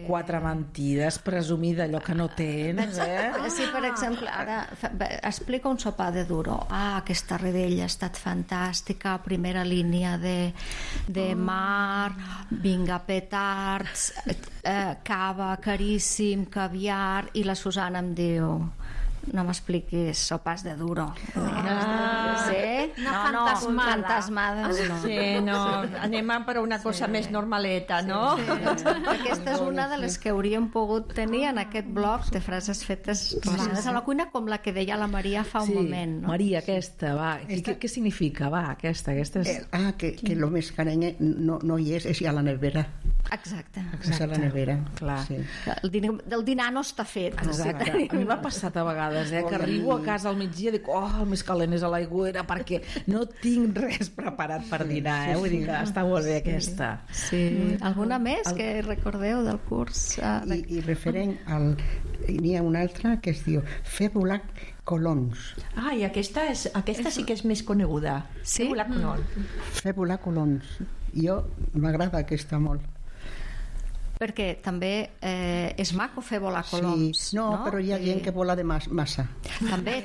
4 mentides, presumir d'allò que no tens, Sí, per exemple, ara explica un sopar de duro. Aquesta rebella ha estat fantàstica, primera línia de mar, vinga, petards, cava, caríssim, caviar, i la Susana em diu: no m'expliquis sopars de duro. Sí? Fantasmades no. Sí, no, anem a per una cosa més normaleta, no? Aquesta és una de les que hauríem pogut tenir en aquest bloc de frases fetes relacionades a la cuina, com la que deia la Maria fa un moment, no? Maria, aquesta, va, què significa? Va, aquesta és... que lo més careny no hi és a la nevera. Exacte. És a la nevera. Clar. Sí. El dinar no està fet. Exacte. A mi m'ha passat a vegades, que arribo a casa al migdia i dic, el més calent és a l'aigüera, perquè no tinc res preparat per dinar, vull dir que està molt bé aquesta. Sí. Alguna més que recordeu del curs? I referent al... N'hi ha una altra que es diu fer volar colons. I aquesta sí que és més coneguda. Sí? Fer volar colons. Fer volar colons. Jo m'agrada aquesta molt. Perquè també és maco fer volar coloms. Sí, no, però hi ha gent que vola de massa. També.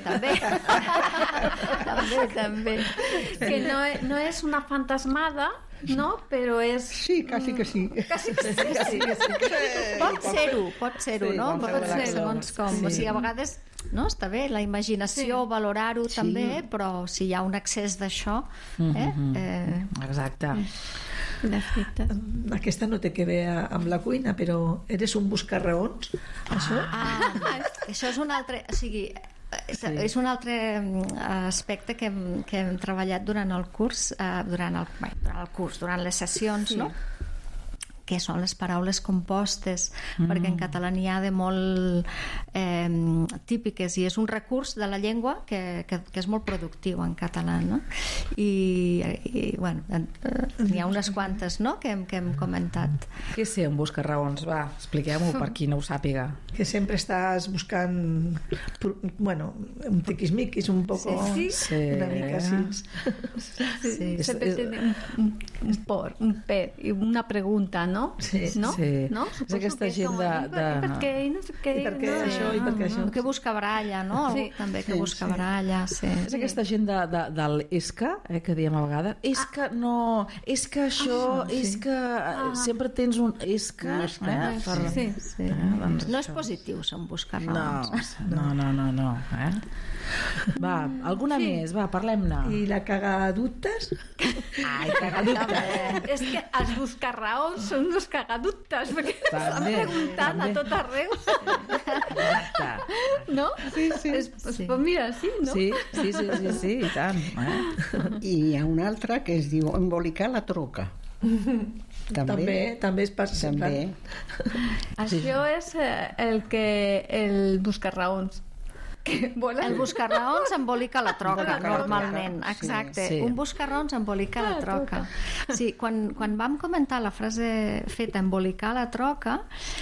també. Que no és una fantasmada, no? Però és... Sí, quasi que sí. Pot ser-ho, no? Pot ser, segons com. Sí. O sigui, a vegades no, està bé, la imaginació, valorar-ho també, però si hi ha un excés d'això... Exacte. Aquesta no té que veure amb la cuina, però eres un buscarraons, això? Això és un altre... O sigui, és un altre aspecte que hem treballat durant el curs, durant les sessions, no? Que són les paraules compostes, perquè en català n'hi ha de molt típiques, i és un recurs de la llengua que és molt productiu en català, no? I bueno, n'hi ha unes quantes, no?, que hem comentat. Què sé un buscarraons? Va, expliquem-ho per qui no ho sàpiga. Que sempre estàs buscant un tiquismiquis un poco, una mica así. Sí. Sempre tiene un pet i una pregunta, no? Sí. ¿No? Sí. ¿No? És aquesta gent de... Per què? No sé què. I per què això? I per què això? Que busca baralla, no? Sí. També que busca baralla, sí. És aquesta gent del esca, que diem a vegades. És que no... És que això... És que... Sempre tens un esca. Sí. No és positiu ser un buscarraons. No. Va, alguna més? Va, parlem-ne. I la cagadutes? Ai, cagadutes. És que els buscarraons són uns cagadutes, perquè estan preguntant a tot arreu. Exacte. No? Sí. Pues mira, sí, no? Sí, i tant. I hi ha una altra que es diu embolicar la troca. També es passa també. Això és el buscarraons. El buscarraons embolica la troca, normalment. Exacte. Sí. Un buscarraons embolica la troca. Sí, quan vam comentar la frase feta embolicar la troca,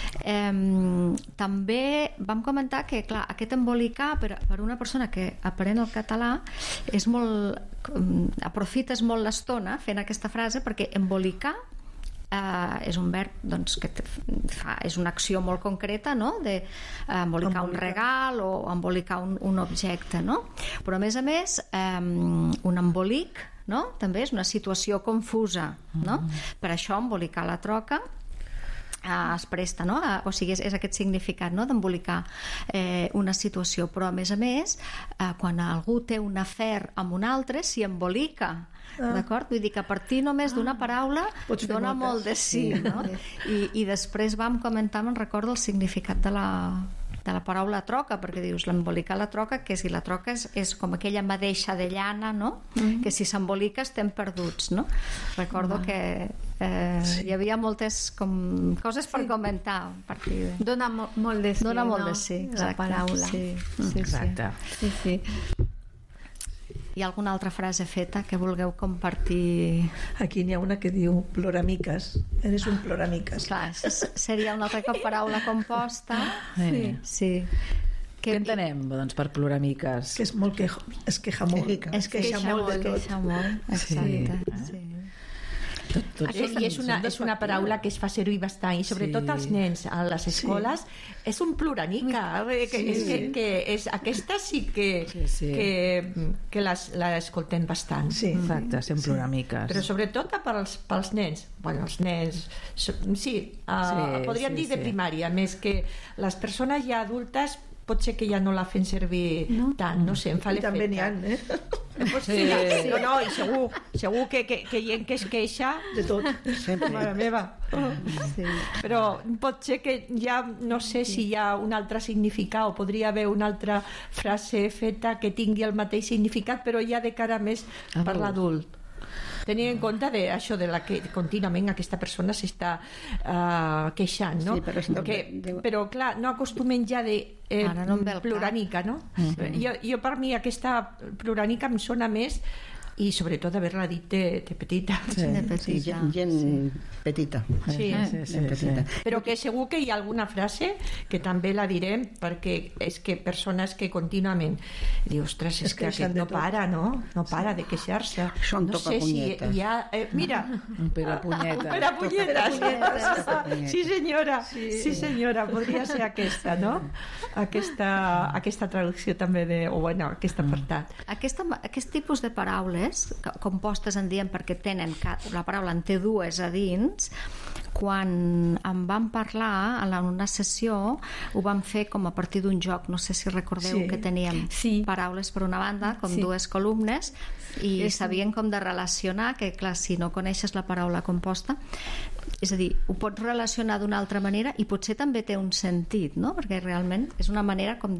també vam comentar que, clar, aquest embolicar per una persona que aprèn el català és molt... aprofites molt l'estona fent aquesta frase, perquè embolicar és un verb, doncs, que és una acció molt concreta, no?, de embolicar un regal o embolicar un objecte, no? Però a més un embolic, no?, també és una situació confusa, no? Per això embolicar la troca es presta, no? O sigui, és aquest significat, no?, d'embolicar una situació, però a més quan algú té un afer amb un altre s'hi embolica, d'acord? Vull dir que a partir només d'una paraula dona molt de sí, no? I després vam comentar, me'n recordo, el significat de la paraula troca, perquè dius l'embolicar la troca, que si la troca és com aquella madeixa de llana, no?, que si s'embolica estem perduts, no? Recordo que hi havia moltes coses per comentar a partir de... Dona molt de sí, dona molt de sí, la paraula. Sí. Exacte. Sí. Hi ha alguna altra frase feta que vulgueu compartir? Aquí n'hi ha una que diu ploramiques. Eres un ploramiques. Clar, seria una altra paraula composta. Sí. Què entenem, doncs, per ploramiques? Que és molt es queixa molt. Es queixa molt de tot. Exacte. Sí. I és una paraula que es fa servir bastant, i sobretot als nens a les escoles. És un pluranica, que és aquesta sí que l'escoltem bastant. Exacte, sent pluramiques. Però sobretot pels nens. Bueno, els nens... podríem dir de primària, més que les persones ja adultes pot ser que ja no la fem servir tant, no sé, em fa l'efecte. I també n'hi ha, No, i segur que gent que es queixa de tot. Mare meva. Però pot ser que ja no sé si hi ha un altre significat o podria haver una altra frase feta que tingui el mateix significat, però ja de cara més per l'adult. Tenint en compte això de la que contínuament aquesta persona s'està queixant, no? Però clar, no acostumen ja de plurànica, no? Jo per mi aquesta plurànica em sona més, i sobretot haver-la dit de petita. Gent petita. Però que segur que hi ha alguna frase que també la direm, perquè és que persones que contínuament diu, ostres, és que aquest no para, no? No para de queixar-se. Són tocapunyetes. Mira, un perapunyetes. Sí, senyora. Sí, senyora. Podria ser aquesta, no? Aquesta traducció també aquest apartat. Aquest tipus de paraules compostes en diem perquè tenen la paraula en té dues a dins. Quan en vam parlar en una sessió ho vam fer com a partir d'un joc, no sé si recordeu que teníem paraules per una banda com dues columnes i sabien com de relacionar, que clar, si no coneixes la paraula composta, és a dir, ho pots relacionar d'una altra manera i potser també té un sentit, no? Perquè realment és una manera com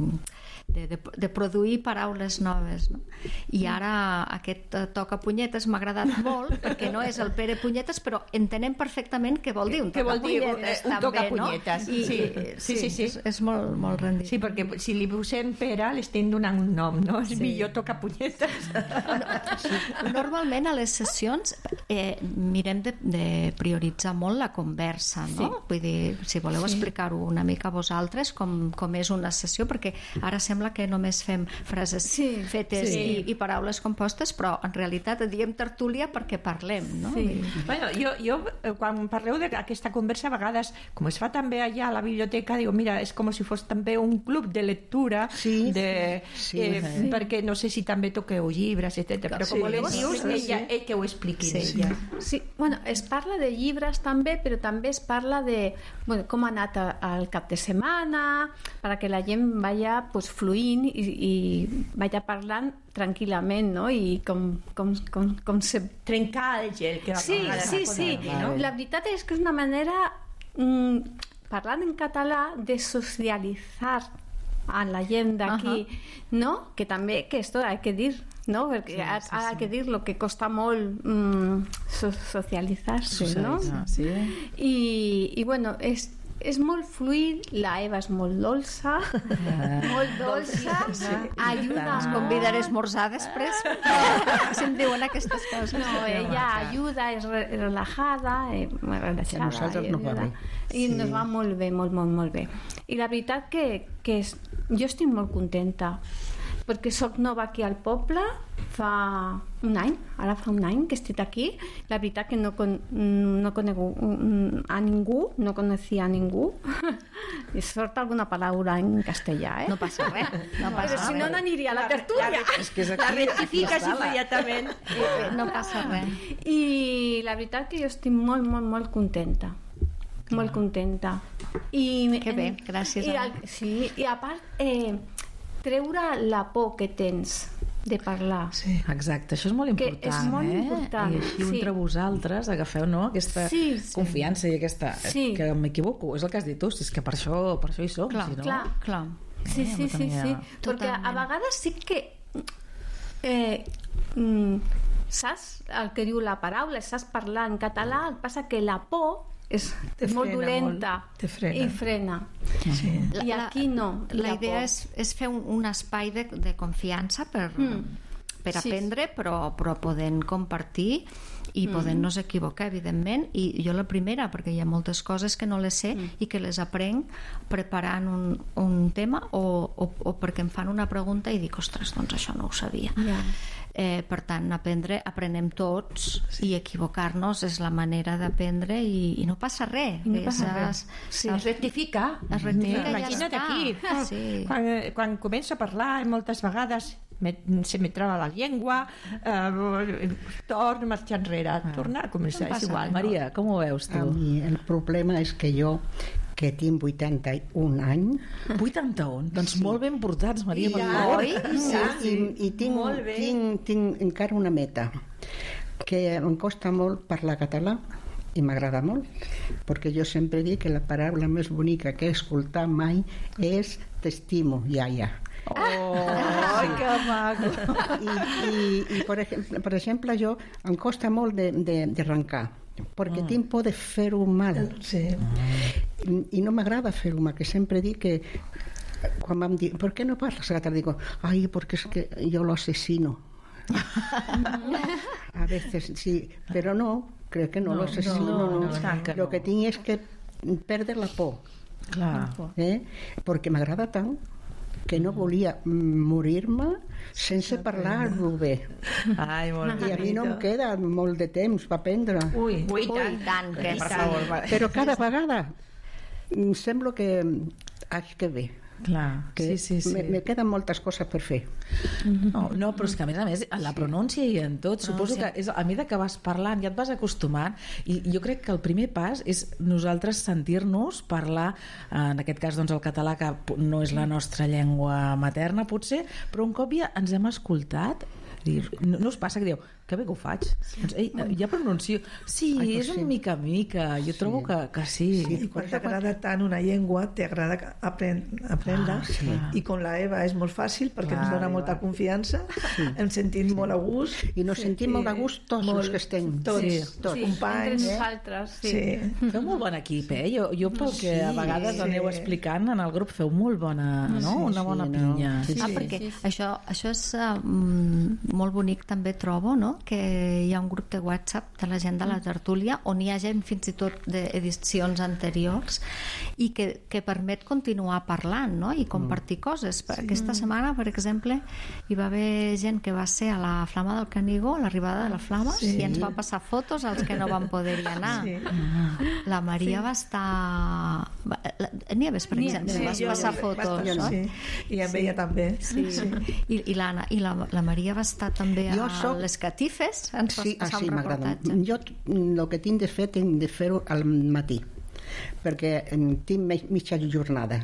de produir paraules noves, no? I ara aquest tocapunyetes m'ha agradat molt perquè no és el Pere Punyetes, però entenem perfectament què vol dir un tocapunyetes, un tocapunyetes. Sí. És molt rendit. Sí, perquè si li posem Pere l'estem donant un nom, no? És millor tocapunyetes. Normalment a les sessions mirem de prioritzar molt la conversa, no? Vull dir, si voleu explicar-ho una mica a vosaltres com és una sessió, perquè ara sembla que només fem frases fetes i paraules compostes, però en realitat diem tertúlia perquè parlem, no? Bueno, jo quan parleu d'aquesta conversa a vegades, com es fa també allà a la biblioteca, digo, mira, és com si fos també un club de lectura perquè no sé si també toqueu llibres, etc. Però com les dius, ell que ho expliqui ella. Sí, bueno, es parla de llibres també, però també es parla de com ha anat el cap de setmana, perquè la gent vaya fluint i vaya parlant tranquil·lament, no? I com se... trencar el gel que sí. No? La veritat és que és una manera parlant en català de socialitzar a la gent d'aquí, no? Que també, que esto hay que dir, ¿no? Porque hay que dir lo que costa molt socialitzar-se, no? I bueno, és molt fluid, la Eva és molt dolça, ajuda, ens convidaré a esmorzar després, se'm diuen aquestes coses. No, ella ajuda, és relajada, a nosaltres nos va bé. I nos va molt bé, molt bé. I la veritat que jo estic molt contenta, perquè soc nova aquí al poble, fa un any que estic aquí. La veritat que no conec a ningú, no coneixia a ningú. I sort alguna paraula en castellà, No passa res. Però si no aniria a la tertúlia. La rectifiques immediatament. No passa res. I la veritat que jo estic molt contenta. Molt contenta. Que bé, gràcies. I a part, treure la por que tens de parlar. Sí, exacte, això és molt important. Que és molt important. I així entre vosaltres agafeu aquesta confiança i aquesta... Que m'equivoco, és el que has dit tu, és que per això hi som. Clar. Sí. Perquè a vegades sí que saps el que diu la paraula, saps parlar en català, el que passa que la por és molt dolenta i frena. I aquí no. La idea és fer un espai de confiança per aprendre, però podent compartir i podent-nos equivocar, evidentment, i jo la primera, perquè hi ha moltes coses que no les sé i que les aprenc preparant un tema o perquè em fan una pregunta i dic, ostres, doncs això no ho sabia. Per tant, aprenem tots i equivocar-nos és la manera d'aprendre i no passa res. Es rectifica. Imagina't aquí. Quan començo a parlar, moltes vegades se me trava la llengua, torno a marxar enrere, tornar a començar, és igual. Maria, com ho veus tu? A mi el problema és que jo, que tinc 81 anys... 81? Doncs molt ben portats, Maria. I tinc encara una meta, que em costa molt parlar català, i m'agrada molt, perquè jo sempre dic que la paraula més bonica que he escoltat mai és t'estimo, iaia. Que maco! I per exemple, jo em costa molt d'arrencar, perquè tinc por de fer-ho mal. I no m'agrada fer-ho mal, que sempre dic que quan vam dir, ¿por qué no parlas català? Digo, ay, porque es que yo lo asesino. A veces sí, pero no, creo que no lo asesino. Lo que tinc és que perdre la por. Clar. Perquè m'agrada tant que no volia morir-me sense parlar-lo bé. Ai, molt bé. I a mi no em queda molt de temps per aprendre. Ui, tant que Per favor, Però cada vegada em sembla que que bé. Clar, Que sí. me queden moltes coses per fer. No, però és que a més en la pronúncia i en tot, suposo que és, a mesura que vas parlant ja et vas acostumant, i jo crec que el primer pas és nosaltres sentir-nos parlar, en aquest cas doncs el català, que no és la nostra llengua materna potser, però un cop ja ens hem escoltat, no us passa que dieu, que bé que ho faig, doncs, ja pronuncio, sí, és una mica en mica, jo trobo que sí. I quan t'agrada tant una llengua, t'agrada aprendre, i con la Eva és molt fàcil perquè ens dona molta confiança, ens sentim molt a gust. I nos sentim molt a gust tots els que estem. Tots, companys. Entre nosaltres, Feu molt bon equip, jo pel que a vegades aneu explicant en el grup, feu molt bona, no? Una bona pinya. Perquè això és molt bonic, també trobo, no? Que hi ha un grup de WhatsApp de la gent de la tertúlia on hi ha gent fins i tot d'edicions anteriors i que permet continuar parlant, no? I compartir coses. Aquesta setmana, per exemple, hi va haver gent que va ser a la Flama del Canigó, a l'arribada de la Flama, i ens va passar fotos als que no van poder-hi anar. La Maria va estar... Nieves, per exemple, vas passar fotos, no? I amb ella també. I l'Anna, i la Maria va estar també a les catifes, ens vas passar un reportatge. Jo el que tinc de fer, tinc de fer-ho al matí, perquè tinc mitja jornada.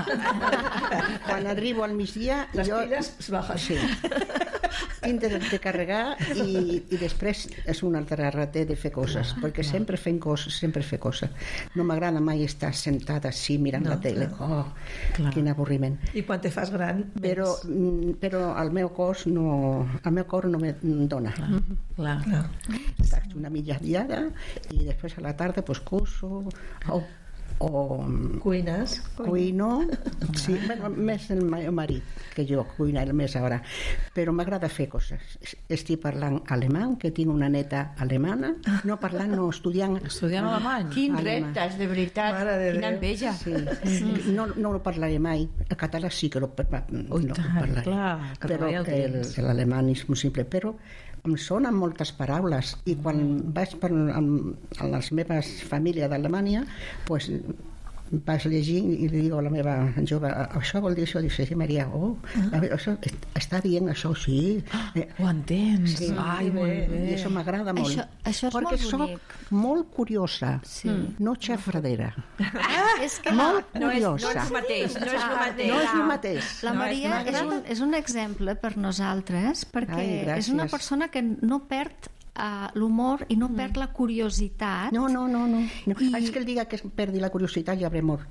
Quan arribo al migdia... Les piles es bajan. Sí. Tinc de carregar i després és un altre rater de fer coses, perquè sempre fem coses, no m'agrada mai estar sentada així mirant la tele. Quin avorriment. I quan te fas gran però el meu cor no me dona. Faig una mitja diada i després a la tarda pues curso o cuino, sí, més el meu marit que jo cuina més ara, però m'agrada fer coses. Estic parlant alemany, que tinc una neta alemana, estudiant alemany. Quins reptes, de veritat, quina enveja. No ho parlaré mai, el català sí que no parlaré, però l'alemany és molt simple, però em sonen moltes paraules i quan vaig amb les meves famílies d'Alemanya pues, vaig llegir i li dic a la meva jove, això vol dir això? Dice, sí, Maria, això està dient això, sí. Ho entens? Sí. Ai, molt bé. I això m'agrada molt. Això és perquè molt bonic. soc molt curiosa, no xafradera. És que molt curiosa. No és el mateix. No és el mateix. La Maria és un exemple per nosaltres, perquè és una persona que no perd l'humor i no perd la curiositat. No. És que ell diga que perdi la curiositat ja hauré mort.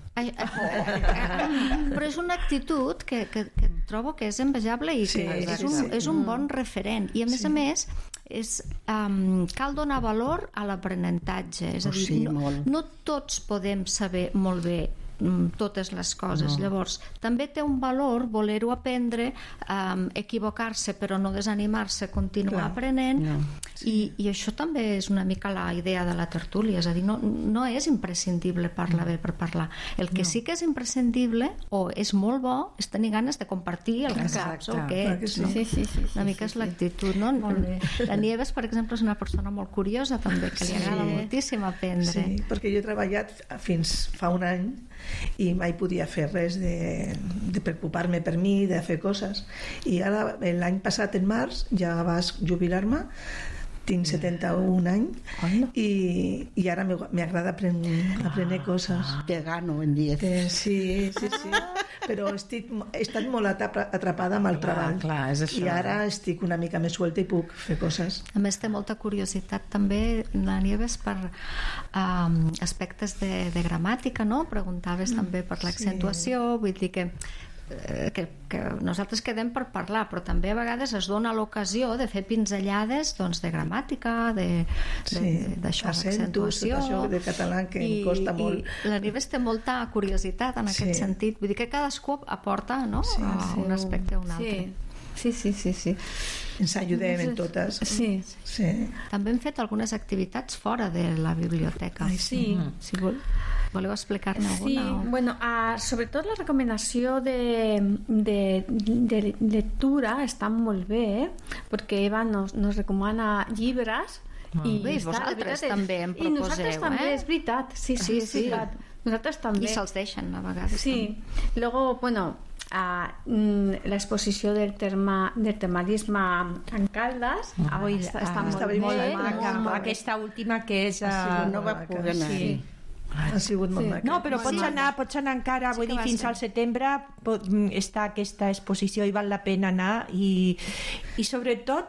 Però és una actitud que trobo que és envejable i que és un bon referent. I a més, cal donar valor a l'aprenentatge. És a dir, no tots podem saber molt bé totes les coses. Llavors, també té un valor voler-ho aprendre, equivocar-se però no desanimar-se, continuar aprenent, i això també és una mica la idea de la tertúlia, és a dir, no és imprescindible parlar bé per parlar. El que sí que és imprescindible o és molt bo és tenir ganes de compartir el que saps o el que ets. Una mica és l'actitud, no? La Nieves, per exemple, és una persona molt curiosa també, que li agrada moltíssim aprendre. Sí, perquè jo he treballat fins fa un any i mai podia fer res de preocupar-me per mi, de fer coses, i ara l'any passat en març ja vas jubilar-me, tinc 71 anys i ara m'agrada aprendre coses. Te gano en 10. Sí, però he estat molt atrapada amb el treball. I ara estic una mica més suelta i puc fer coses. A més, té molta curiositat també, la Nieves, per aspectes de gramàtica, no? Preguntaves també per l'accentuació, vull dir que nosaltres quedem per parlar, però també a vegades es dona l'ocasió de fer pinzellades de gramàtica, d'això, d'accentuació, de català, que em costa molt. I la Nieves té molta curiositat en aquest sentit, vull dir que cadascú aporta un aspecte o un altre. Sí. Ens ajudem en totes. Sí. També hem fet algunes activitats fora de la biblioteca. Sí. Si voleu explicar-ne alguna? Sí, bueno, sobretot la recomanació de lectura està molt bé, perquè Eva nos recomana llibres i vosaltres també em proposeu. I nosaltres també, és veritat. Sí. Nosaltres també. I se'ls deixen a vegades. Sí. Luego, bueno, la exposició del termalisme en Caldes està molt maca. Aquesta última que és no va poder anar. Ha sigut molt maca. No, però pots anar encara, vull dir, fins al setembre està aquesta exposició i val la pena anar i sobretot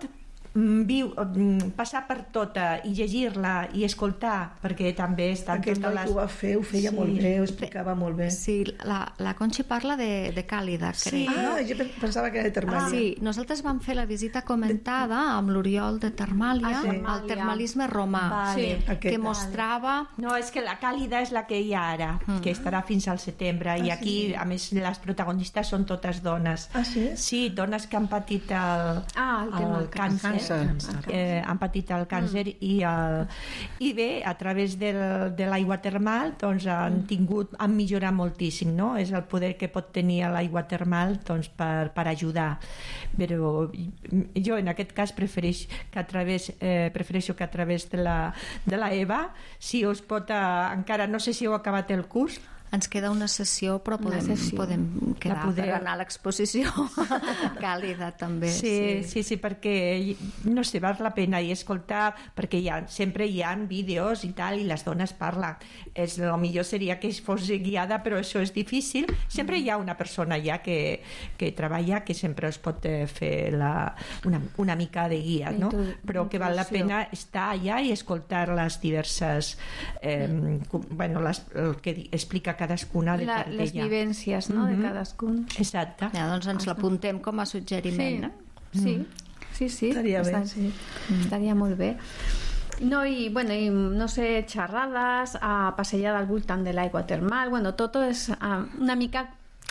passar per tota i llegir-la i escoltar, perquè també estan totes les... Aquest noi que ho va fer ho feia molt bé, ho explicava molt bé. Sí, la Conxi parla de Càlida, crec. Jo pensava que era de Termàlia. Sí, nosaltres vam fer la visita comentada amb l'Oriol de Termàlia, al termalisme romà, que mostrava... No, és que la Càlida és la que hi ha ara, que estarà fins al setembre, i aquí, a més, les protagonistes són totes dones. Sí, dones que han patit el càncer. Han patit el càncer i bé, a través de l'aigua termal han millorat moltíssim, no? És el poder que pot tenir l'aigua termal per ajudar, però jo en aquest cas prefereixo que a través de la Eva, si us pot, encara no sé si heu acabat el curs. Ens queda una sessió, però podem quedar per anar a l'exposició Càlida també. Sí, perquè no sé, val la pena i escoltar, perquè sempre hi ha vídeos i tal, i les dones parlen. El millor seria que fos guiada, però això és difícil. Sempre hi ha una persona allà que treballa, que sempre es pot fer una mica de guia, no? Però que val la pena estar allà i escoltar les diverses el que explica cadascuna de part d'ella. Les vivències, no?, de cadascun. Exacte. Doncs ens l'apuntem com a suggeriment, no? Sí. Estaria bé, sí. Estaria molt bé. No, i no sé, xerrades, passejada al voltant de l'aigua termal, tot és una mica...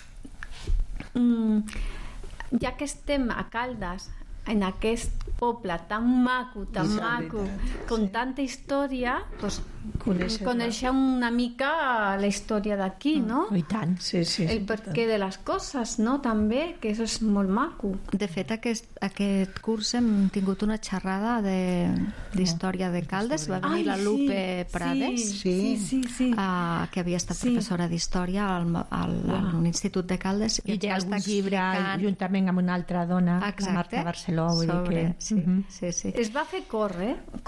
Ja que estem a Caldes, en aquest poble tan maco, con tanta història, conèixer una mica la història d'aquí, no? I tant, sí. El perquè de les coses, no? També, que això és molt maco. De fet, aquest curs hem tingut una xerrada d'història de Caldes. Va venir la Lupe Prades, que havia estat professora d'història a l'Institut de Caldes. I té algun llibre juntament amb una altra dona, la Marta Barceló. Sí. Es va fer curt.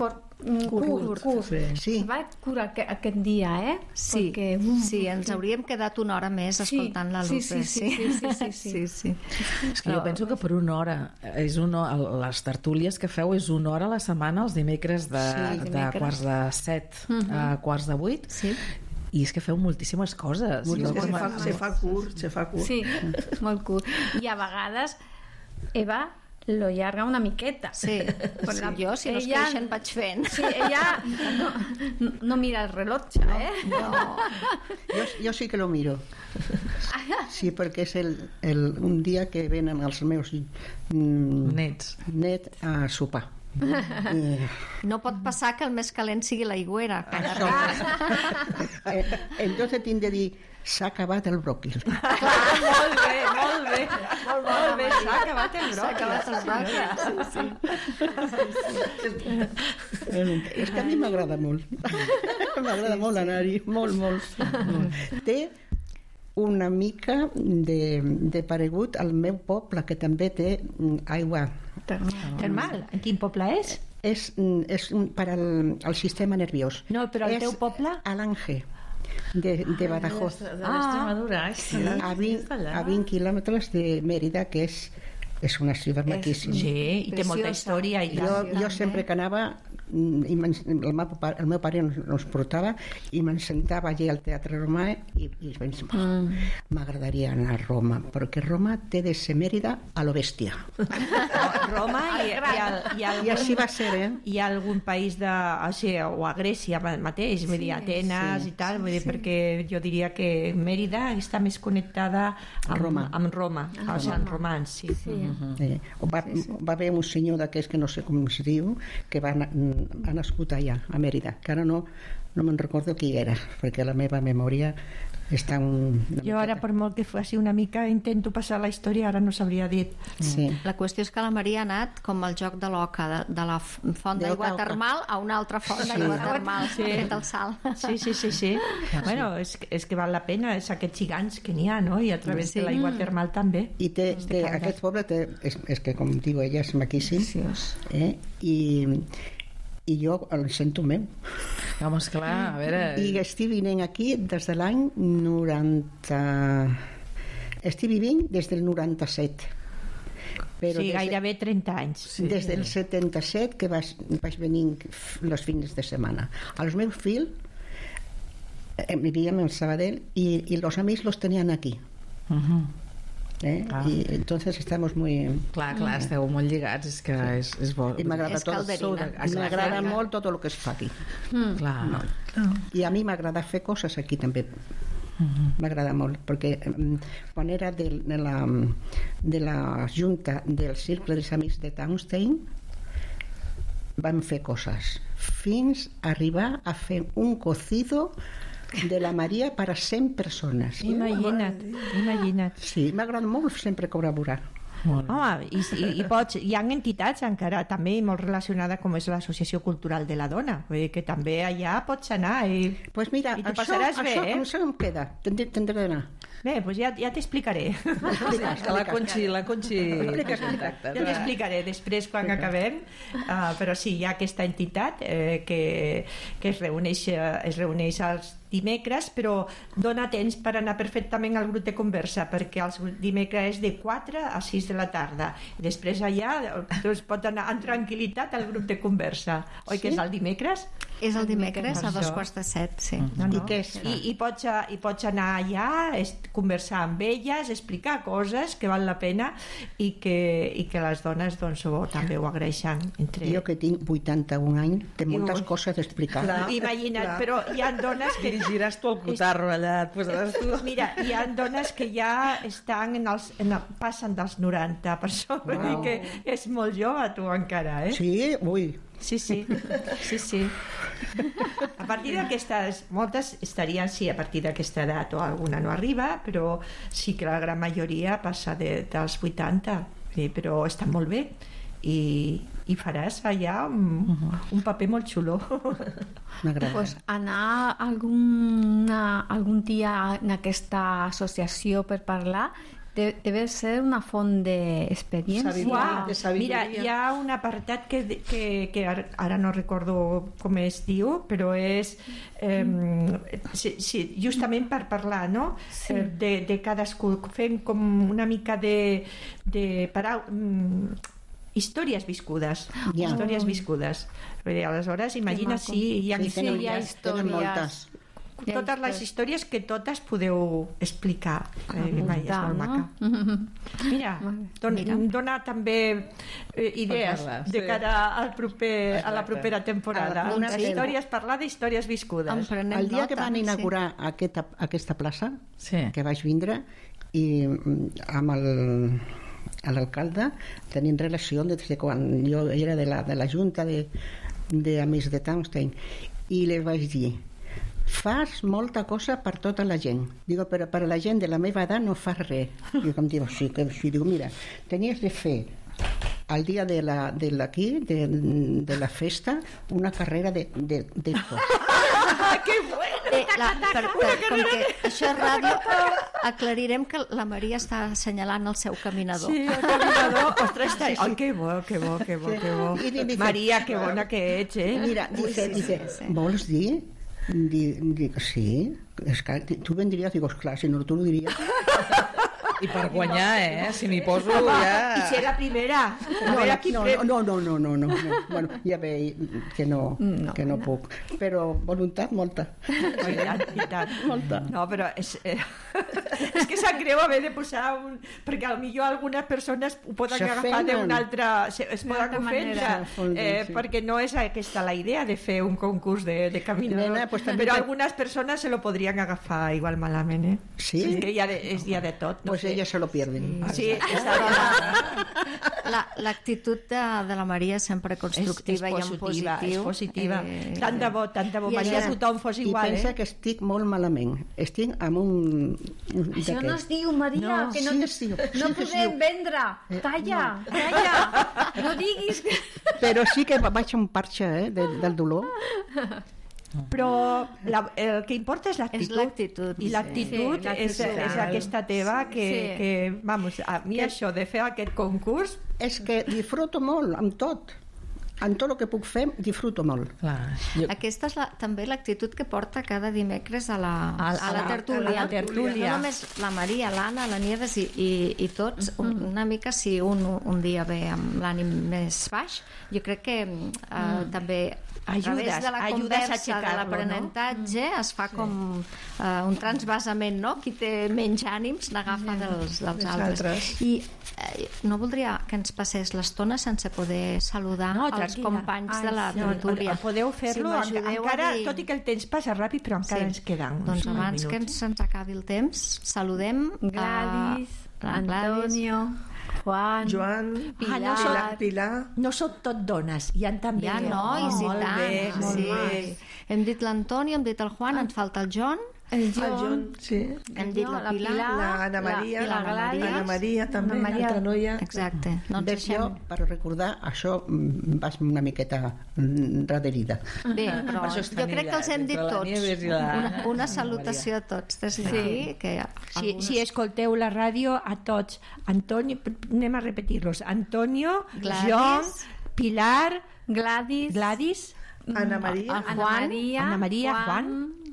Sí. Va curt aquest dia, Sí, perquè, ens hauríem quedat una hora més escoltant la Lupe. Sí. És que jo penso que per una hora les tertúlies que feu és una hora a la setmana, els dimecres de quarts de 7 a quarts de 8. I és que feu moltíssimes coses. Se fa curt. Sí, molt curt. I a vegades, Eva, lo llarga una miqueta. Sí, però jo, si no es queixen, vaig fent. Sí, ella no mira el rellotge, No. Jo sí que lo miro. Sí, perquè és un dia que venen els meus nets a sopar. No pot passar que el més calent sigui l'aigüera. Entonces tinc de dir, s'ha acabat el bròquil. Molt bé, s'ha acabat el bròquil. És que a mi m'agrada molt. M'agrada molt anar-hi, molt. Té una mica de paregut al meu poble, que també té aigua termal. En quin poble és? És per al sistema nerviós. No, però el teu poble? A l'Ange, de Badajoz. De l'Extremadura. A 20 quilòmetres de Mèrida, que és una ciutat maquíssima. Sí, i té molta història. Jo sempre que anava, el meu pare ens portava i me'n sentava allà al Teatre Romà i vaig dir, m'agradaria anar a Roma, perquè Roma té de ser Mèrida a lo bèstia. Roma i així va ser, Hi ha algun país o a Grècia mateix, vull dir, Atenes i tal, vull dir, perquè jo diria que Mèrida està més connectada amb Roma, amb romans, sí. Va haver un senyor d'aquests que no sé com es diu, que ha nascut allà, a Mèrida, que ara no me'n recordo qui era, perquè la meva memòria està Jo ara, per molt que faci una mica, intento passar la història, ara no sabria dir. Sí. La qüestió és que la Maria ha anat com el joc de l'oca, de la font d'aigua termal a una altra font d'aigua termal. Ha fet el salt. Sí. Bueno, és que val la pena, és aquests gegants que n'hi ha, no? I a través de l'aigua termal també. I aquest poble és que, com diu ella, és maquíssim. I jo el sento meu. Home, esclar, a veure... I estic venint aquí des de l'any 90... Estic vivint des del 97. Però gairebé 30 anys. Des del 77 que vaig venir els fins de setmana. Els meus fills vivíem en Sabadell i els amics los tenían aquí. Y entonces estamos muy... Clar, esteu molt lligats, és que és bo. I m'agrada molt tot el que es fa aquí. Clar. I a mi m'agrada fer coses aquí també. M'agrada molt, perquè quan era de la junta del Cercle dels Amics de Townstein vam fer coses fins a arribar a fer un cocido de la Maria per a 100 persones. Imagina't. Sí, m'agrada molt sempre col·laborar. Home, hi ha entitats encara també molt relacionades com és l'Associació Cultural de la Dona, vull dir que també allà pots anar i t'ho passaràs bé. Això em queda, tindré d'anar. Bé, doncs ja t'explicaré. La Conxi ja t'explicaré després quan acabem, però sí, hi ha aquesta entitat que es reuneix els dimecres, però dona temps per anar perfectament al grup de conversa, perquè els dimecres és de 4 a 6 de la tarda. Després allà doncs, pot anar amb tranquil·litat al grup de conversa. Oi que és el dimecres? És el dimecres a 2:45, sí. I què és? I pots anar allà, conversar amb elles, explicar coses que val la pena i que les dones doncs, també ho agraeixen. Jo que tinc 81 anys, té moltes coses a explicar. Imagina't, però hi ha dones que... Dirigiràs tu el cotarro allà, et posaràs tu... Mira, hi ha dones que ja estan passen dels 90, per això vull dir que és molt jove tu encara, Sí, ui. Sí. A partir d'aquestes, moltes estarien a partir d'aquesta edat, o alguna no arriba, però sí que la gran majoria passa dels 80, però està molt bé i faràs allà un paper molt xulo. Pues anar algun dia en aquesta associació per parlar debe ser una font d'experiència. Mira, hi ha un apartat que ara no recordo com es diu, però és justament per parlar, no? De cadascú, fem com una mica de històries viscudes. Històries viscudes. Aleshores, imagina si hi ha històries. totes les històries que totes podeu explicar. És molt maca. Mira, dona també idees de cara a la propera temporada. Parlar d'històries viscudes. El dia que van inaugurar aquesta plaça, que vaig vindre, i amb l'alcalde tenint relació des de quan jo era de la junta d'Amics de Townstein, i li vaig dir: fas molta cosa per tota la gent. Digo, però per a la gent de la meva edat no fas res. I com diu, sí, digo, mira, tenies de fer al dia de la festa una carrera de esto. Que bueno! Com que això és ràdio, aclarirem que la Maria està assenyalant el seu caminador. Sí, el caminador. Ostres, que bo. Maria, que bona que ets, eh? Mira, dice, vols dir? Dic, sí. És que tu vendries, dic, esclar, si no tu ho diries. I per guanyar, si m'hi poso ja... I ser la primera. No. Bueno, ja veig que no puc. Però voluntat, molta. I tant. Molta. No, però és que sap greu haver de posar un... Perquè potser algunes persones ho poden agafar d'una altra... Es poden ofendre, perquè no és aquesta la idea de fer un concurs de caminador. Però algunes persones se lo podrien agafar igual malament, eh? Sí? És que és dia de tot. Pues ellas se lo pierden. Sí, l'actitud de la Maria sempre constructiva i en positiu. És positiva. Tant de bo, Maria, tothom fos igual. I pensa que estic molt malament. Estic amb un... Això no es diu, Maria, que no podem vendre. Calla. No diguis que... Però sí que vaig a un parxa del dolor. Però el que importa és l'actitud. I l'actitud és aquesta teva que vamos, a mi això de fer aquest concurs és que disfruto molt amb tot el que puc fer, disfruto molt. Aquesta és també l'actitud que porta cada dimecres a la tertúlia. No només la Maria, l'Anna, la Nieves i tots, una mica si un dia ve amb l'ànim més baix, jo crec que també a través de la conversa, de l'aprenentatge, es fa com un transvasament, no? Qui té menys ànims n'agafa dels altres. I no voldria que ens passés l'estona sense poder saludar els companys de la tertúlia. Podeu fer-lo, encara, tot i que el temps passa ràpid, però encara ens queden uns minuts. Doncs abans que ens acabi el temps, saludem Gladys, Antonio, Juan, Joan, Pilar. No són tot dones, hi ha també nois i tant. Molt bé. Hem dit l'Antonio, hem dit el Juan, ens falta el John. El John, sí. Hem dit la Pilar, l'Anna Maria, l'Anna Maria també, l'altra noia. Exacte. Ves jo, per recordar, això vas una miqueta raderida. Bé, però jo crec que els hem dit tots. Una salutació a tots des d'aquí. Si escolteu la ràdio, a tots. Antonio, anem a repetir-los. Antonio, John, Pilar, Gladys, Anna Maria, Juan.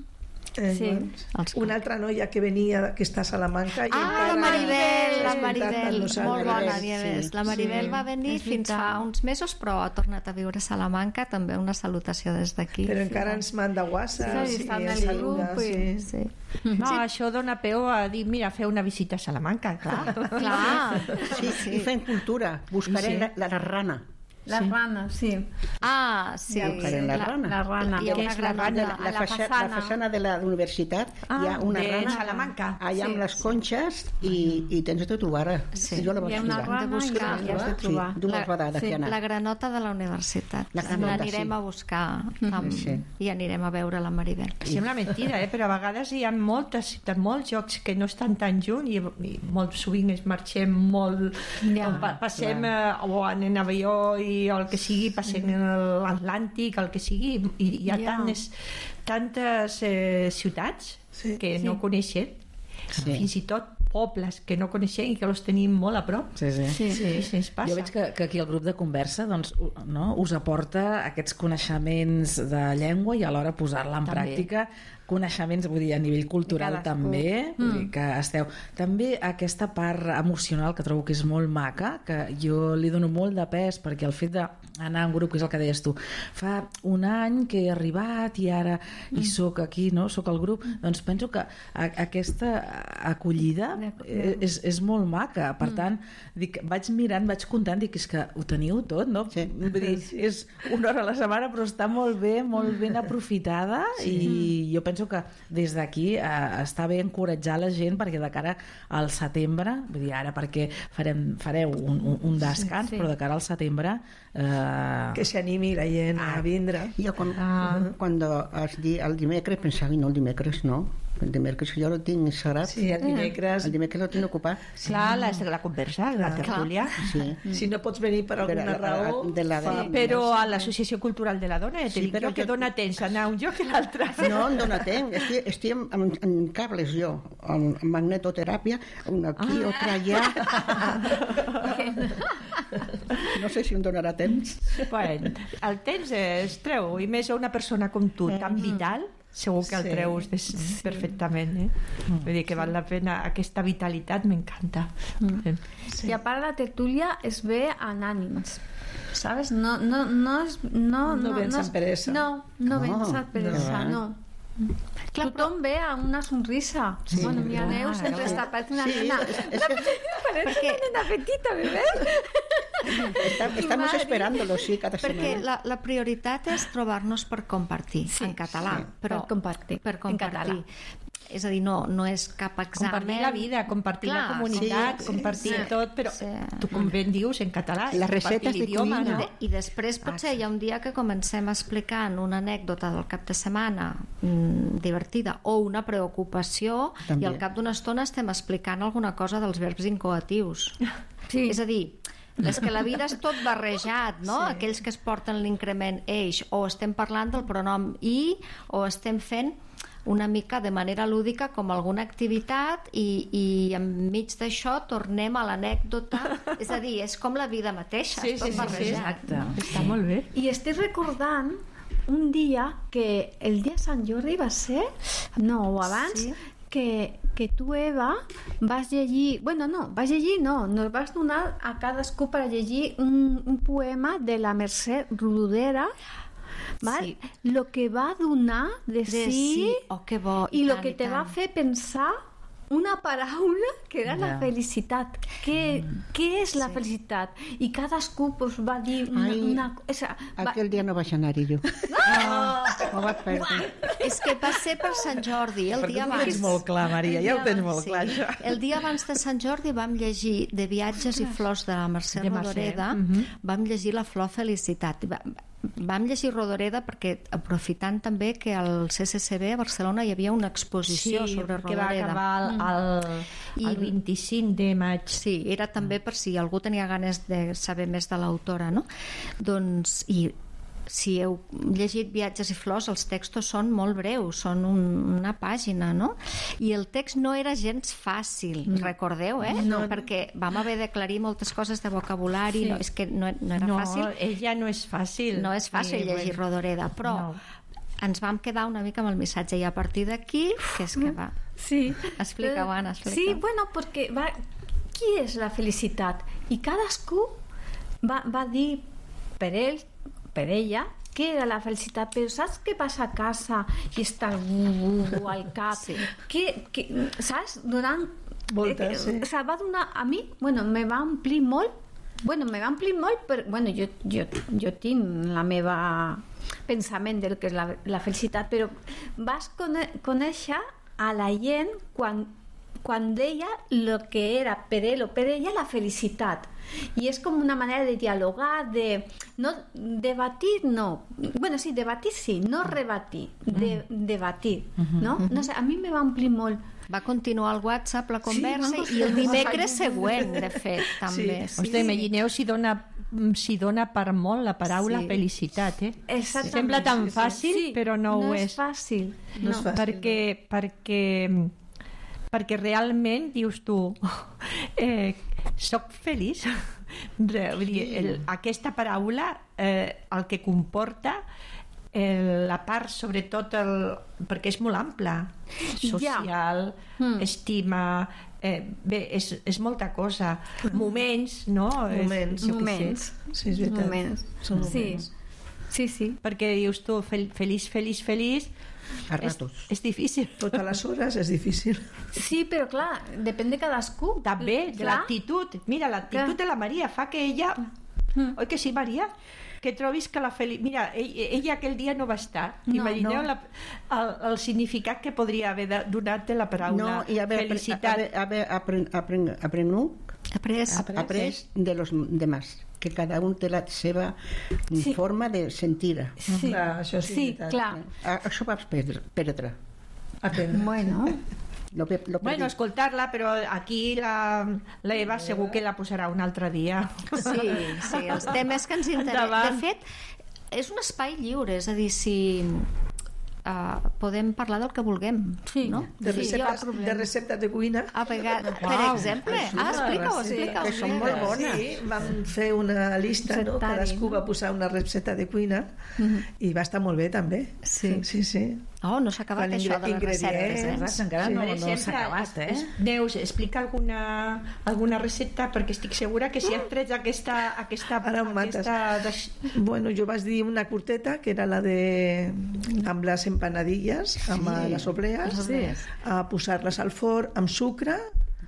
Una altra noia que venia, que està a Salamanca, la Maribel, molt bona, Nieves. La Maribel va venir fins fa uns mesos, però ha tornat a viure a Salamanca. També una salutació des d'aquí. Però encara ens manda WhatsApp i ens saluda. No, això dona peu a dir, mira, fer una visita a Salamanca, clar. I fent cultura, buscaré la rana. La rana, sí. Sí. La rana. Hi ha una gran rana. La façana de la universitat hi ha una rana Salamanca. Allà amb les conxes i tens de trobar. Jo la vaig trobar. Hi ha una rana i has de trobar. Dues vegades que hi ha anat. La granota de la universitat. L'anirem a buscar i anirem a veure la Maribel. Sembla mentida, però a vegades hi ha molts jocs que no estan tan junt i molt sovint es marxem molt... Passem o en avió i o el que sigui, passem l'Atlàntic, el que sigui, i hi ha tantes ciutats que no coneixem. Fins i tot pobles que no coneixem i que els tenim molt a prop. Sí. I se'ns passa. Jo veig que aquí el grup de conversa doncs, no, us aporta aquests coneixements de llengua i alhora posar-la en pràctica, coneixements, vull dir, a nivell cultural també, vull dir que esteu... També aquesta part emocional que trobo que és molt maca, que jo li dono molt de pes, perquè el fet d'anar a un grup, que és el que deies tu, fa un any que he arribat i ara hi soc aquí, no? Soc al grup, doncs penso que aquesta acollida és molt maca. Per tant, dic, vaig mirant, vaig comptant, dic, és que ho teniu tot, no? Sí. Vull dir, és una hora a la setmana, però està molt ben aprofitada i jo penso que des d'aquí està bé encoratjar la gent perquè de cara al setembre, vull dir, ara perquè fareu un descans, però de cara al setembre que s'animi la gent a vindre. Jo quan el dimecres pensava, no, el dimecres no, el dimecres jo lo tinc sagrat. Sí, el dimecres lo tinc ocupat. Clar, la conversa, la tertúlia. Si no pots venir per alguna raó, però a l'Associació Cultural de la Dona te dic jo que dona temps anar un lloc i l'altre. No, em dona temps, estic en cables jo, amb magnetoteràpia, una aquí, otra allà. No sé si em donarà temps. Bueno, el temps es treu, i més a una persona com tu, tan vital, segur que el treus perfectament, vull dir que val la pena, aquesta vitalitat m'encanta. Y aparte la tertulia es ve anànims, ¿sabes? No vens amb peresa. No vens amb peresa, no. Tothom ve a una sonrisa. Bueno, mi Neus sempre està parece una nena. Parece una nena petita, bebé. Estamos esperándolo, sí, cada perquè setmana. la prioritat és trobar-nos per compartir en català, però per compartir en català. És a dir, no és cap examen. Compartir la vida, compartir la comunitat, compartir tot, però tu com ben dius en català, les receptes de l'idioma, cuina. no? I després potser hi ha un dia que comencem explicant una anècdota del cap de setmana divertida o una preocupació També. i al cap d'una estona estem explicant alguna cosa dels verbs incoatius. És a dir, és que la vida és tot barrejat, no? Aquells que es porten l'increment eix, o estem parlant del pronom i, o estem fent una mica de manera lúdica com alguna activitat i enmig d'això tornem a l'anècdota, és a dir, és com la vida mateixa, és tot barrejat. Està molt bé. I estic recordant un dia que el dia de Sant Jordi va ser, no, o abans, que tu, Eva, vas llegir... Bueno, no, nos vas donar a cadascú per llegir un poema de la Mercè Rodoreda, ¿vale? Sí. Lo que va donar de sí, que bo, i lo que te va fer pensar una paraula que era la felicitat. Què és la felicitat? I cadascú pues, va dir una cosa. Aquell dia no vaig anar-hi jo. Ho vaig perdre. És que va ser per Sant Jordi, el dia Ho tens molt clar, Maria, ja ho tens molt clar, això. El dia abans de Sant Jordi vam llegir De viatges i flors de la Mercè Rodoreda, vam llegir La flor felicitat. Vam llegir Rodoreda perquè aprofitant també que al CCCB a Barcelona hi havia una exposició sobre Rodoreda. Que va acabar el 25 de maig. Sí, era també per si algú tenia ganes de saber més de l'autora, no? Doncs, i si heu llegit Viatges i flors, els textos són molt breus, són una pàgina, no? I el text no era gens fàcil, recordeu, perquè vam haver d'aclarir moltes coses de vocabulari, és que no era fàcil. No, ella no és fàcil. No és fàcil llegir Rodoreda, però ens vam quedar una mica amb el missatge, i a partir d'aquí, què és que va? Sí. Explica, Anna, explica. Sí, bueno, perquè qui és la felicitat? I cadascú va dir per ell, per ella, què era la felicitat, però saps què passa a casa i està al cap? Saps? Donant... Moltes, sí. Va donar a mi, me va omplir molt, però jo tinc la meva pensament del que és la felicitat, però vas conèixer a la gent quan deia el que era per ell o per ella la felicitat. I és com una manera de dialogar, no debatir, no. Bueno, sí, debatir sí, no rebatir, debatir, no? No sé, a mi me va omplir molt. Va continuar al WhatsApp la conversa i el dimecres següent, de fet, també. Imagineu si dona per molt la paraula felicitat, Exactament. Sembla tan fàcil, però no ho és. No és fàcil. Perquè perquè realment, dius tu, soc feliç. Vull dir, aquesta paraula, el que comporta, la part, sobretot, perquè és molt ampla, social, estima, bé, és molta cosa. Moments, no? Moments. Sí, és veritat. Moments. Són moments. Sí. Perquè dius tu, feliç, a ratos. És difícil. Totes les hores és difícil. Sí, però clar, depèn de cadascú. També, de l'actitud. Mira, l'actitud de la Maria fa que ella... Oi que sí, Maria? Que trobis que Mira, ella aquell dia no va estar. Imagineu el significat que podria haver donat-te la paraula felicitat. Après de los demás, que cada un té la seva forma de sentir. Sí, clar, això és veritat. Clar. Això vas perdre. Bueno... Bueno, escoltar-la, però aquí l'Eva segur que la posarà un altre dia. Sí, els temes que ens interessen. De fet, és un espai lliure, és a dir, si podem parlar del que vulguem, no? De receptes de cuina. Per exemple. Explica-ho. Que són molt bones. Sí, vam fer una llista, no? Cadascú va posar una recepta de cuina i va estar molt bé, també. Sí. No s'ha acabat això de les receptes. Encara no s'ha acabat, Neus, explica alguna recepta, perquè estic segura que si has tret aquesta... Ara em mates. Bueno, jo vaig dir una curteta, que era la de... amb les empanadilles, amb les obleas, a posar-les al forn amb sucre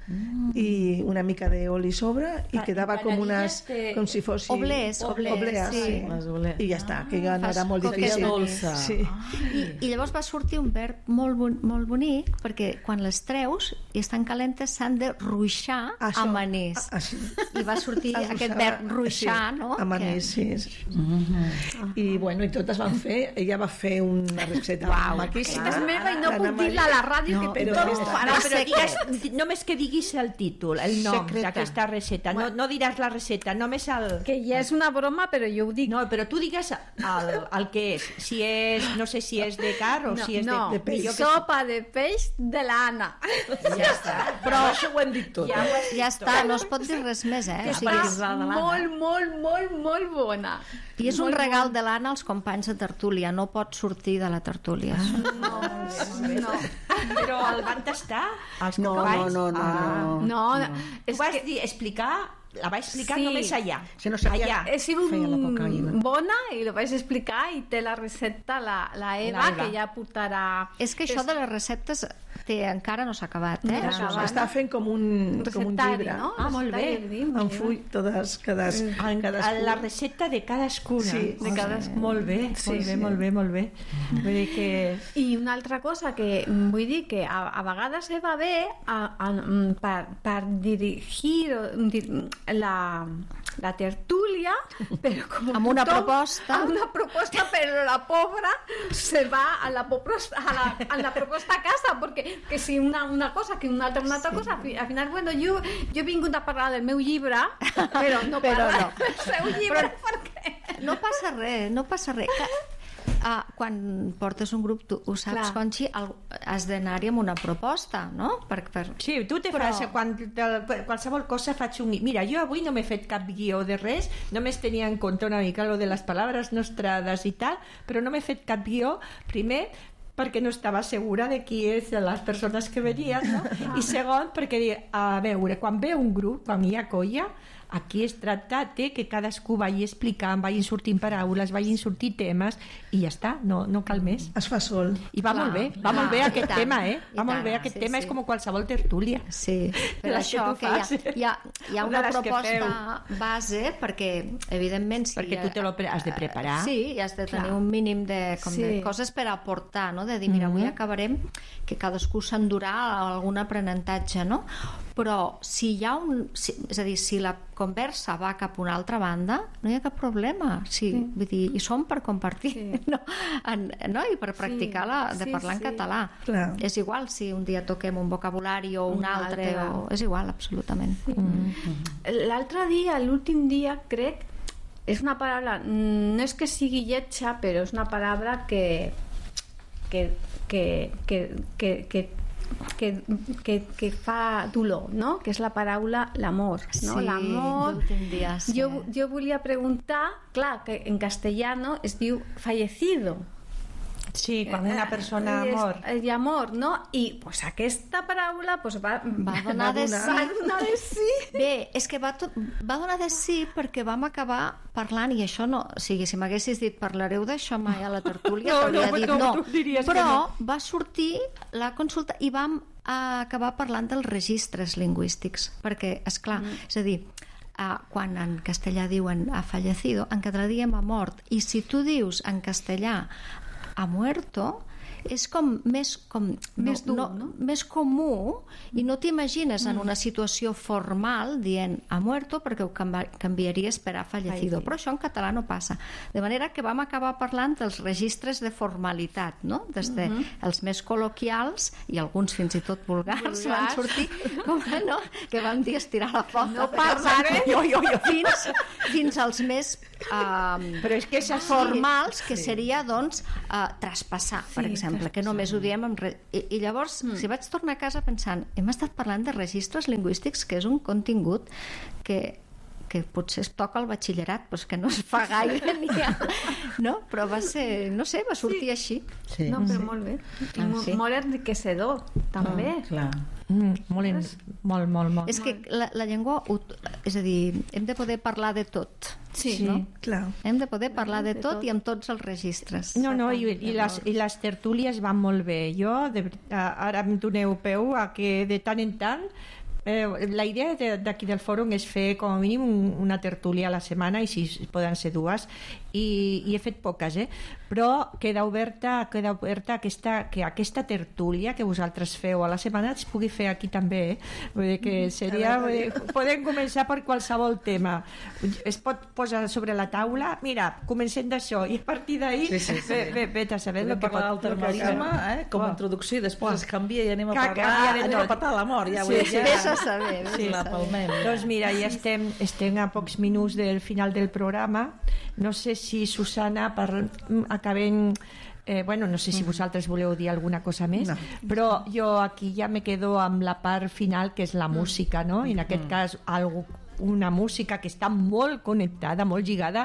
i una mica d'oli sobre i quedava com unes... com si fossin... Oblees, sí. I ja està, que ja no era molt difícil. Sí. I llavors va sortir un verb molt bonic, perquè quan les treus i estan calentes s'han de ruixar amb anís. I va sortir aquest verb ruixar, no? Amb anís, sí. I bueno, i totes van fer, ella va fer una recepta maquíssima. És meva i no puc dir-la a la ràdio, que tothom ho farà. Només que diguis el títol, el nom d'aquesta recepta. No diràs la recepta, només el... Que ja és una broma, però jo ho dic. No, però tu digues el que és. Si és, no sé si és de carn o si és de peix. Sopa de peix de l'Anna. Ja està. Però això ho hem dit tot. Ja està, no es pot dir res més, Està molt bona. I és un regal de l'Anna als companys de tertúlia, no pot sortir de la tertúlia. No. Però el van tastar els companys? No. Tu vas dir, la va explicar només allà. Si no sabia, he sigut bona i la vaig explicar i té la recepta la Eva, que ja portarà... És que això de les receptes encara no s'ha acabat, Està fent com un llibre. No? Molt bé. En full totes, cadascú. La recepta de cadascuna. Sí. Molt bé, molt bé. Vull dir que... I una altra cosa que vull dir que a vegades va bé per dirigir la tertúlia, però com amb una proposta, però la pobra se va a la proposta a casa, perquè que si una cosa, que una altra cosa, al final, bueno, jo he vingut a parlar del meu llibre, però no parlar del seu llibre, perquè... No passa res. Quan portes un grup, tu ho saps, Conxi, has d'anar-hi amb una proposta, no? Sí, tu fas, quan qualsevol cosa faig un... Mira, jo avui no m'he fet cap guió de res, només tenia en compte una mica lo de les paraules nostrades i tal, però no m'he fet cap guió, primer perquè no estava segura de qui és de les persones que venien, no? I segon, perquè, a veure, quan ve un grup, quan hi ha colla, aquí es tracta de que cadascú vagi explicant, vagin sortint paraules, vagin sortint temes i ja està, no cal més. Es fa sol. I va molt bé aquest tema, Va molt bé aquest tema, és com qualsevol tertúlia. Sí, per això que hi ha una proposta base, perquè evidentment... Perquè tu te l'has de preparar. Sí, i has de tenir un mínim de coses per aportar, no? De dir, mira, avui acabarem, que cadascú s'endurà algun aprenentatge, no? Però si hi ha és a dir, si la conversa va cap a una altra banda, no hi ha cap problema. Vull dir, i som per compartir, no? I per practicar de parlar en català. Clar. És igual si un dia toquem un vocabulari o un altre. És igual, absolutament. L'altre dia, l'últim dia, crec, és una paraula, no és que sigui lletja, però és una paraula que que fa dolor, no? Que és la paraula l'amor, no? Sí, l'amor. sí. Jo volia preguntar, clar, que en castellano es diu fallecido. Sí, quan una persona mor. I amor, no? I pues, aquesta paraula pues, va donar de sí. Bé, és que va donar de sí perquè vam acabar parlant, i això no, o sigui, si m'haguessis dit parlareu d'això mai a la tertúlia, t'hauria dit no. Però va sortir la consulta i vam acabar parlant dels registres lingüístics, perquè, esclar, és a dir, quan en castellà diuen ha fallecido, en català diem ha mort, i si tu dius en castellà ha muerto, és més dur, no? Més comú, i no t'imagines en una situació formal dient ha muerto perquè ho canviaries per ha fallecido, però això en català no passa, de manera que vam acabar parlant dels registres de formalitat, no? Des dels més col·loquials i alguns fins i tot vulgars van sortir no? Que vam dir estirar la foto, no fins als més però és que formals, que seria doncs traspassar, per exemple, que només ho diem i llavors si vaig tornar a casa pensant hem estat parlant de registres lingüístics, que és un contingut que potser es toca al batxillerat, però que no es fa gaire no? Però va ser, no sé, va sortir així. No, però molt bé. I molt enriquecedor, també. Clar. Molt. És que la llengua, és a dir, hem de poder parlar de tot. Sí, no? clar. Hem de poder parlar de tot i amb tots els registres. No, i les tertúlies van molt bé. Jo, ara em doneu peu a que de tant en tant la idea d'aquí del fòrum és fer com a mínim una tertúlia a la setmana, i si poden ser dues, i he fet poques, però queda oberta que aquesta tertúlia que vosaltres feu a la setmana es pugui fer aquí també, vull dir que seria podem començar per qualsevol tema, es pot posar sobre la taula, mira, comencem d'això i a partir d'ahir vet a saber podem parlar del terrorisme com a introducció i després es canvia i anem a patar la mort, ja vés a saber, la palmem. Doncs mira, ja estem a pocs minuts del final del programa. No sé si Susana acabem no sé si vosaltres voleu dir alguna cosa més, però jo aquí ja me quedo amb la part final, que és la música, no? I en aquest cas una música que està molt connectada, molt lligada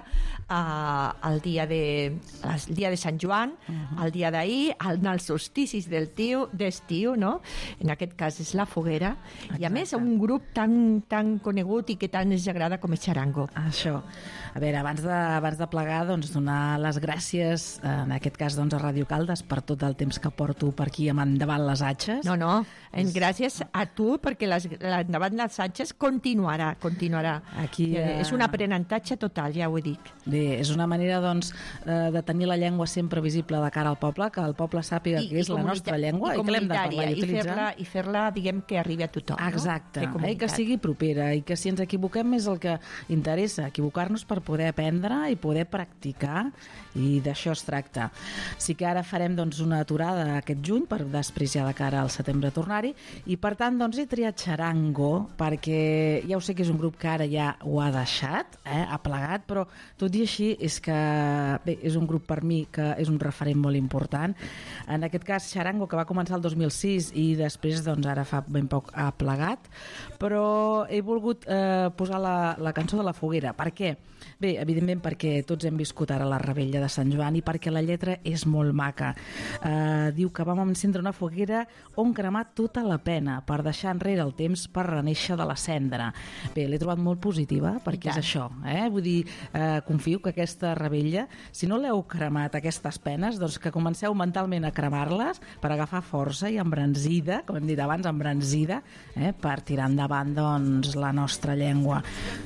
al dia de Sant Joan, al dia d'ahir, als solsticis d'estiu, no? En aquest cas és la foguera. I a més un grup tan conegut i que tant ens agrada com és Charango. Això. A veure, abans de plegar, doncs, donar les gràcies, en aquest cas doncs, a Ràdio Caldes, per tot el temps que porto per aquí endavant les atxes. No, gràcies a tu, perquè l'endavant les atxes continuarà. Aquí, és un aprenentatge total, ja ho dic. Bé, és una manera doncs, de tenir la llengua sempre visible de cara al poble, que el poble sàpiga que és la nostra llengua i que l'hem de parlar i utilitzar. I fer-la, diguem, que arribi a tothom. Exacte, que sigui propera i que si ens equivoquem és el que interessa, equivocar-nos per poder aprendre i poder practicar, i d'això es tracta. Sí que ara farem doncs, una aturada aquest juny per després ja de cara al setembre tornar-hi, i per tant doncs, he triat Charango perquè ja ho sé que és un grup que ara ja ho ha deixat, ha plegat, però tot i així és que bé, és un grup per mi que és un referent molt important. En aquest cas Charango, que va començar el 2006 i després doncs, ara fa ben poc ha plegat, però he volgut posar la cançó de la foguera. Per què? Bé, evidentment perquè tots hem viscut ara la revetlla de Sant Joan i perquè la lletra és molt maca. Diu que vam encendre una foguera on cremar tota la pena per deixar enrere el temps per reneixer de la cendra. Bé, l'he trobat molt positiva perquè és això. Vull dir, confio que aquesta revetlla, si no l'heu cremat aquestes penes, doncs que comenceu mentalment a cremar-les per agafar força i embranzida, com hem dit abans, embranzida, per tirar endavant doncs, la nostra llengua.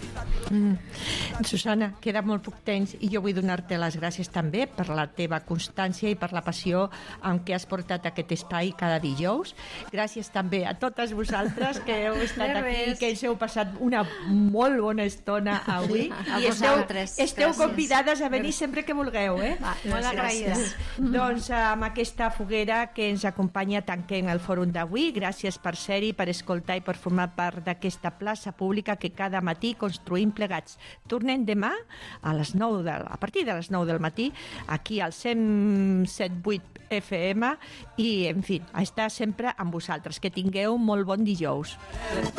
Susana, queda molt poc temps i jo vull donar-te les gràcies també per la teva constància i per la passió amb què has portat aquest espai cada dijous. Gràcies també a totes vosaltres que heu estat aquí i que ens heu passat una molt bona estona avui. I esteu convidades a venir sempre que vulgueu. Molt agraïdes. Doncs amb aquesta foguera que ens acompanya tanquem el fòrum d'avui. Gràcies per ser-hi, per escoltar i per formar part d'aquesta plaça pública que cada matí construïm plegats. Tornem demà a partir de les 9 del matí aquí al 107.8 FM i, en fi, a estar sempre amb vosaltres. Que tingueu molt bon dijous.